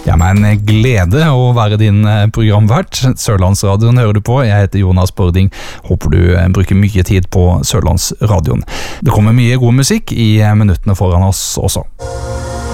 Ja, men glede å være din programvert. Sørlandsradioen hører du på. Jeg heter Jonas Bording. Håper du bruker mye tid på Sørlandsradioen. Det kommer mye god musikk i minuttene foran oss også.